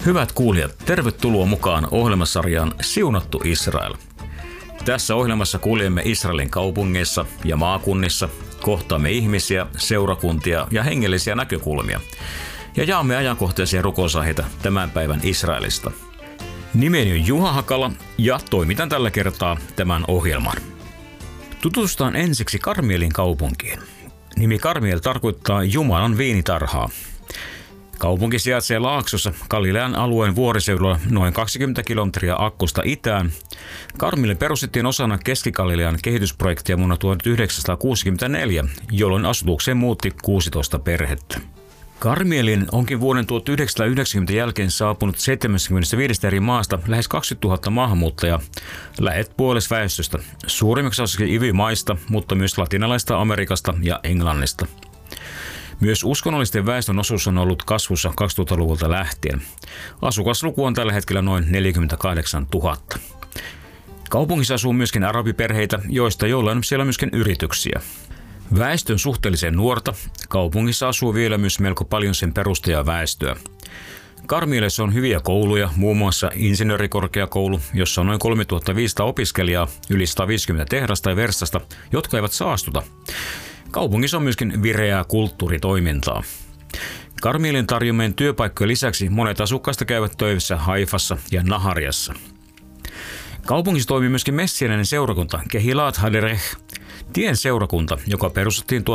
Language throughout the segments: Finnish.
Hyvät kuulijat, tervetuloa mukaan ohjelmasarjaan Siunattu Israel. Tässä ohjelmassa kuljemme Israelin kaupungeissa ja maakunnissa, kohtaamme ihmisiä, seurakuntia ja hengellisiä näkökulmia ja jaamme ajankohtaisia rukousaiheita tämän päivän Israelista. Nimeni on Juha Hakala ja toimitan tällä kertaa tämän ohjelman. Tutustutaan ensiksi Karmielin kaupunkiin. Nimi Karmiel tarkoittaa Jumalan viinitarhaa. Kaupunki sijaitsee laaksossa Galilean alueen vuoriseudulla noin 20 kilometriä Akkosta itään. Karmiel perustettiin osana Keski-Galilean kehitysprojektia vuonna 1964, jolloin asutukseen muutti 16 perhettä. Karmielin onkin vuoden 1990 jälkeen saapunut 75 eri maasta lähes 20 000 maahanmuuttajaa, lähes puoles väestöstä, suurimmaksi osaksi IV-maista, mutta myös latinalaista Amerikasta ja Englannista. Myös uskonnollisten väestön osuus on ollut kasvussa 2000-luvulta lähtien. Asukasluku on tällä hetkellä noin 48 000. Kaupungissa asuu myöskin arabiperheitä, joista jollain on siellä myöskin yrityksiä. Väestön suhteellisen nuorta, kaupungissa asuu vielä myös melko paljon sen perustajaväestöä. Karmielessä on hyviä kouluja, muun muassa insinöörikorkeakoulu, jossa on noin 3500 opiskelijaa, yli 150 tehdasta ja versasta, jotka eivät saastuta. Kaupungissa on myöskin vireää kulttuuritoimintaa. Karmielin tarjoamien työpaikkojen lisäksi monet asukkaista käyvät töissä Haifassa ja Nahariassa. Kaupungissa toimii myöskin messianinen seurakunta Kehilat Haderech, tien seurakunta, joka perustettiin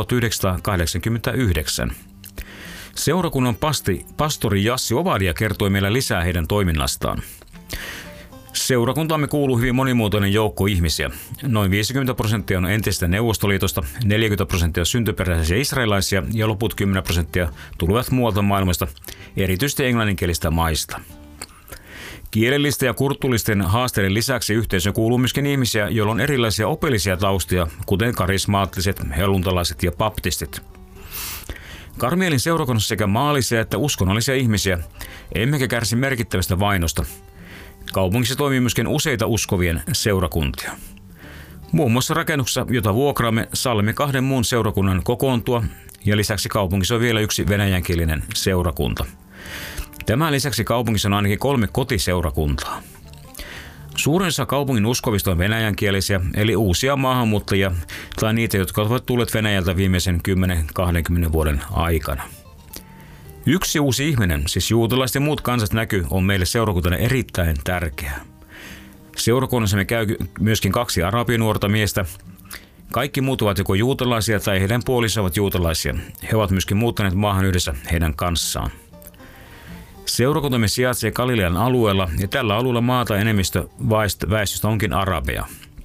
1989. Seurakunnan pastori Jassi Ovadia kertoi meille lisää heidän toiminnastaan. Seurakuntaamme kuuluu hyvin monimuotoinen joukko ihmisiä. Noin 50% on entistä Neuvostoliitosta, 40% syntyperäisiä israelaisia ja loput 10% tulevat muualta maailmasta, erityisesti englanninkielistä maista. Kielellisten ja kulttuuristen haasteiden lisäksi yhteisöön kuuluu myöskin ihmisiä, joilla on erilaisia opillisia taustia, kuten karismaattiset, helluntalaiset ja baptistit. Karmielin seurakunnassa sekä maallisia että uskonnollisia ihmisiä, emmekä kärsi merkittävästä vainosta. Kaupungissa toimii myöskin useita uskovien seurakuntia. Muun muassa rakennuksessa, jota vuokraamme, sallimme 2 muun seurakunnan kokoontua ja lisäksi kaupungissa on vielä yksi venäjänkielinen seurakunta. Tämän lisäksi kaupungissa on ainakin 3 kotiseurakuntaa. Suurin osa kaupungin uskovista on venäjänkielisiä, eli uusia maahanmuuttajia tai niitä, jotka ovat tulleet Venäjältä viimeisen 10-20 vuoden aikana. Yksi uusi ihminen, siis juutalaiset ja muut kansat näky, on meille seurakuntana erittäin tärkeää. Seurakunnassamme käy myöskin 2 arabinuorta miestä. Kaikki muut ovat joko juutalaisia tai heidän puolisonsa ovat juutalaisia. He ovat myöskin muuttaneet maahan yhdessä heidän kanssaan. Seurakuntamme sijaitsee Galilean alueella ja tällä alueella maata enemmistö väestöstä onkin arabeja.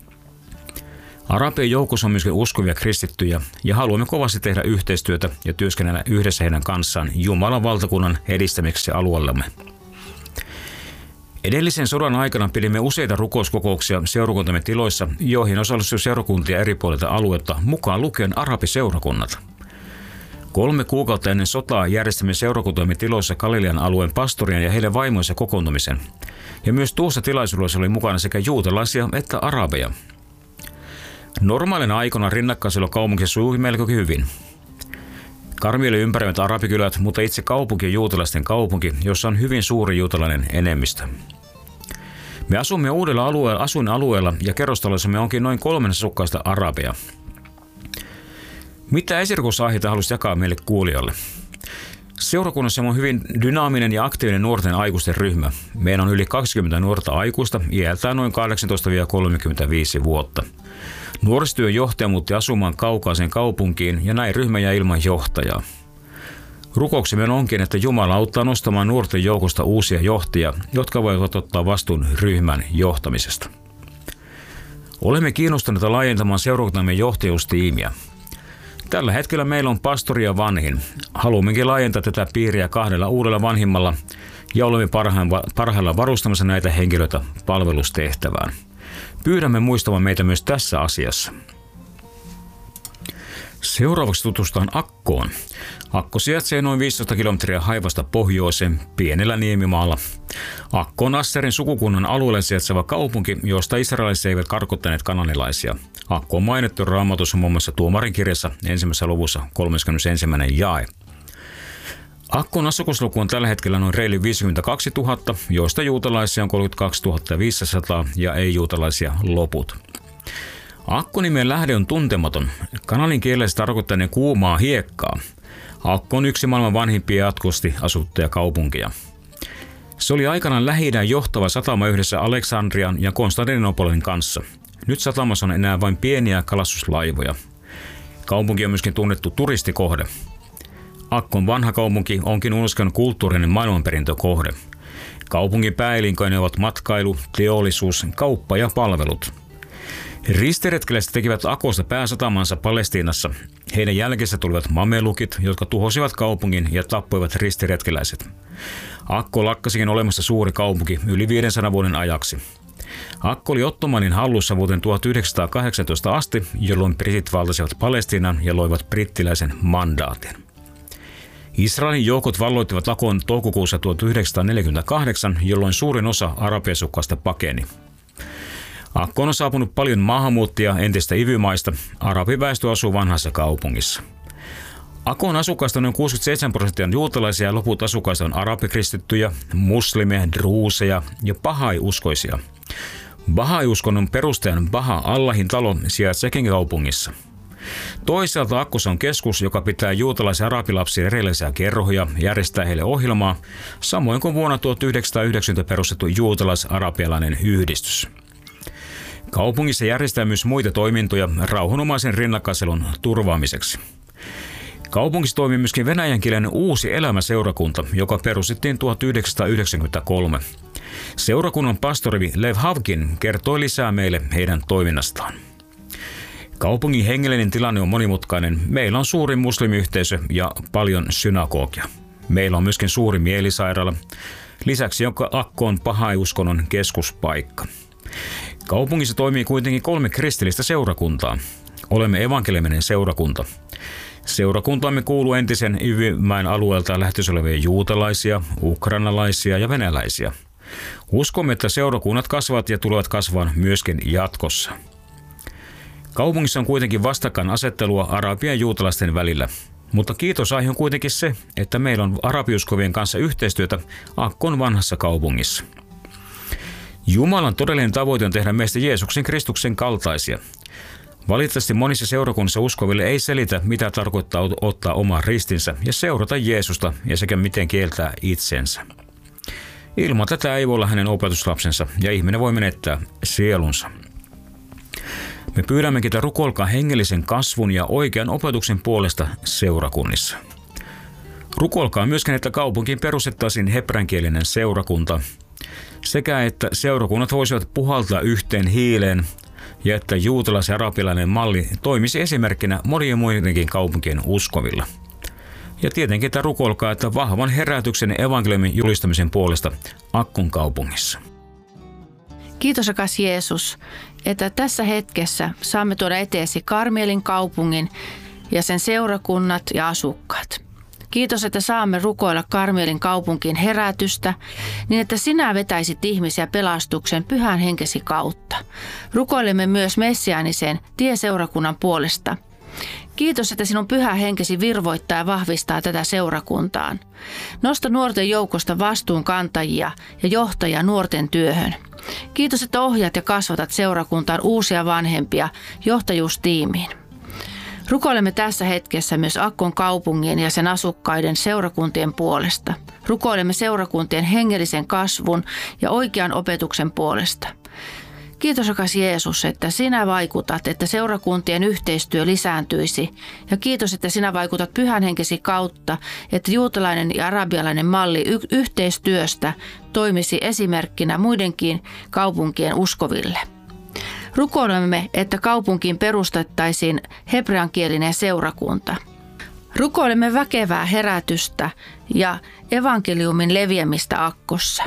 Arabien joukossa on myöskin uskovia kristittyjä ja haluamme kovasti tehdä yhteistyötä ja työskennellä yhdessä heidän kanssaan Jumalan valtakunnan edistämiseksi alueellamme. Edellisen sodan aikana pidimme useita rukouskokouksia seurakuntamme tiloissa, joihin osallistui seurakuntia eri puolilta aluetta, mukaan lukien arabiseurakunnat. 3 kuukautta ennen sotaa järjestimme seurakuntamme tiloissa Galilean alueen pastorien ja heidän vaimoinsa kokoontumisen. Ja myös tuossa tilaisuudessa oli mukana sekä juutalaisia että arabeja. Normaalina aikana rinnakkaisella kaupungissa sujui melko hyvin. Karmielin ympäröivät arabikylät, mutta itse kaupunki on juutalaisten kaupunki, jossa on hyvin suuri juutalainen enemmistö. Me asumme uudella asuinalueella ja kerrostalossamme onkin noin 3 asukkaista arabeja. Mitä esirukousaihetta haluaisit jakaa meille kuulijoille? Seurakunnassa on hyvin dynaaminen ja aktiivinen nuorten aikuisten ryhmä. Meillä on yli 20 nuorta aikuista, iältään noin 18-35 vuotta. Nuorisotyön johtaja muutti asumaan kaukaiseen kaupunkiin ja näin ryhmä jäi ilman johtajaa. Rukouksemme onkin, että Jumala auttaa nostamaan nuorten joukosta uusia johtajia, jotka voivat ottaa vastuun ryhmän johtamisesta. Olemme kiinnostuneita laajentamaan seurakuntamme johtajuustiimiä. Tällä hetkellä meillä on pastori ja vanhin. Haluammekin laajentaa tätä piiriä 2 uudella vanhimmalla ja olemme parhaillaan varustamassa näitä henkilöitä palvelustehtävään. Pyydämme muistamaan meitä myös tässä asiassa. Seuraavaksi tutustutaan Akkoon. Akko sijaitsee noin 15 kilometriä Haifasta pohjoiseen pienellä niemimaalla. Akko on Asserin sukukunnan alueella sijaitseva kaupunki, josta israelilaiset eivät karkottaneet kananilaisia. Akko on mainittu Raamatussa muun muassa Tuomarin kirjassa 1. luvussa 31. jae. Akkon asukasluku on tällä hetkellä noin reilu 52 000, joista juutalaisia on 32 500 ja ei-juutalaisia loput. Akko-nimen lähde on tuntematon. Kananin kielessä tarkoittaa kuumaa hiekkaa. Akko on yksi maailman vanhimpia jatkuvasti asuttuja kaupunkia. Se oli aikanaan Lähi-idän johtava satama yhdessä Aleksandrian ja Konstantinopolin kanssa. Nyt satamassa on enää vain pieniä kalastuslaivoja. Kaupunki on myöskin tunnettu turistikohde. Akkon vanha kaupunki onkin Unescon kulttuurinen maailmanperintökohde. Kaupungin pääelinkeinoja ovat matkailu, teollisuus, kauppa ja palvelut. Ristiretkeläiset tekivät Akosta pääsatamansa Palestiinassa. Heidän jälkeensä tulivat mamelukit, jotka tuhosivat kaupungin ja tappoivat ristiretkeläiset. Akko lakkasikin olemassa suuri kaupunki yli 500 vuoden ajaksi. Akko oli Ottomanin hallussa vuoteen 1918 asti, jolloin britit valtasivat Palestiinan ja loivat brittiläisen mandaatin. Israelin joukot valloittivat Akon toukokuussa 1948, jolloin suurin osa arabiasukkaista pakeni. Akkoon on saapunut paljon maahanmuuttajia entistä ivymaista. Arabiväestö asuu vanhassa kaupungissa. Akon asukkaista noin 67% on juutalaisia ja loput asukkaista on arabikristittyjä, muslimeja, druuseja ja bahai-uskoisia. Bahai-uskonnon perustajan Baha Allahin talo sijaitseekin kaupungissa. Toisaalta Akkossa on keskus, joka pitää juutalaisia arabilapsia erillisiä kerhoja, järjestää heille ohjelmaa, samoin kuin vuonna 1990 perustettu juutalais-arabialainen yhdistys. Kaupungissa järjestää myös muita toimintoja rauhanomaisen rinnakkaiselon turvaamiseksi. Kaupungissa toimii myöskin venäjänkielinen Uusi elämä-seurakunta, joka perustettiin 1993. Seurakunnan pastori Lev Havkin kertoi lisää meille heidän toiminnastaan. Kaupungin hengellinen tilanne on monimutkainen. Meillä on suuri muslimiyhteisö ja paljon synagogia. Meillä on myöskin suuri mielisairaala. Lisäksi Akko on bahai-uskonnon keskuspaikka. Kaupungissa toimii kuitenkin 3 kristillistä seurakuntaa. Olemme evankeliuminen seurakunta. Seurakuntaamme kuuluu entisen Yvymäen alueelta lähtöisin olevia juutalaisia, ukrainalaisia ja venäläisiä. Uskomme, että seurakunnat kasvavat ja tulevat kasvamaan myöskin jatkossa. Kaupungissa on kuitenkin vastakkainasettelua arabien ja juutalaisten välillä. Mutta kiitosaihe on kuitenkin se, että meillä on arabiuskovien kanssa yhteistyötä Akkon vanhassa kaupungissa. Jumalan todellinen tavoite on tehdä meistä Jeesuksen Kristuksen kaltaisia. Valitettavasti monissa seurakunnissa uskoville ei selitä, mitä tarkoittaa ottaa oma ristinsä ja seurata Jeesusta ja sekä miten kieltää itsensä. Ilman tätä ei voi olla hänen opetuslapsensa ja ihminen voi menettää sielunsa. Me pyydämmekin, että rukoilkaa hengellisen kasvun ja oikean opetuksen puolesta seurakunnissa. Rukoilkaa myöskin, että kaupunkiin perustettaisiin hebreankielinen seurakunta, sekä että seurakunnat voisivat puhaltaa yhteen hiileen ja että juutalais- ja arabilainen malli toimisi esimerkkinä monien muidenkin kaupunkien uskovilla. Ja tietenkin, että rukoilkaa, että vahvan herätyksen evankeliumin julistamisen puolesta Akkon kaupungissa. Kiitos rakas Jeesus, että tässä hetkessä saamme tuoda eteesi Karmielin kaupungin ja sen seurakunnat ja asukkaat. Kiitos, että saamme rukoilla Karmielin kaupunkiin herätystä, niin että sinä vetäisit ihmisiä pelastuksen pyhän henkesi kautta. Rukoilemme myös messiaanisen tieseurakunnan puolesta. Kiitos, että sinun pyhä henkesi virvoittaa ja vahvistaa tätä seurakuntaan. Nosta nuorten joukosta vastuunkantajia ja johtajia nuorten työhön. Kiitos, että ohjaat ja kasvatat seurakuntaan uusia vanhempia johtajuustiimiin. Rukoilemme tässä hetkessä myös Akkon kaupungin ja sen asukkaiden seurakuntien puolesta. Rukoilemme seurakuntien hengellisen kasvun ja oikean opetuksen puolesta. Kiitos rakas Jeesus, että sinä vaikutat, että seurakuntien yhteistyö lisääntyisi. Ja kiitos, että sinä vaikutat pyhän henkesi kautta, että juutalainen ja arabialainen malli yhteistyöstä toimisi esimerkkinä muidenkin kaupunkien uskoville. Rukoilemme, että kaupunkiin perustettaisiin hebreankielinen seurakunta. Rukoilemme väkevää herätystä ja evankeliumin leviämistä Akkossa.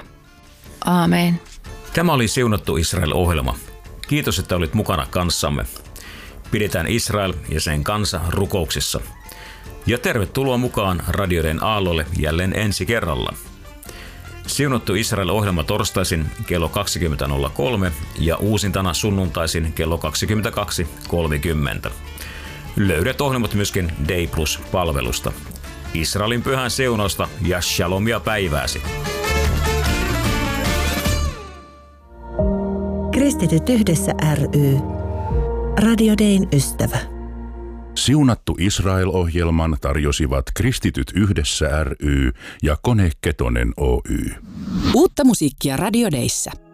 Aamen. Tämä oli Siunattu Israel-ohjelma. Kiitos, että olit mukana kanssamme. Pidetään Israel ja sen kansa rukouksissa. Ja tervetuloa mukaan radioiden aallolle jälleen ensi kerralla. Siunattu Israel-ohjelma torstaisin kello 20.03 ja uusintana sunnuntaisin kello 22.30. Löydät ohjelmat myöskin Day Plus-palvelusta. Israelin pyhän siunosta ja shalomia päivääsi. Kristityt yhdessä ry. Radio Dayn ystävä. Siunattu Israel-ohjelman tarjosivat Kristityt yhdessä ry ja Kone Ketonen Oy. Uutta musiikkia Radio Dayssä.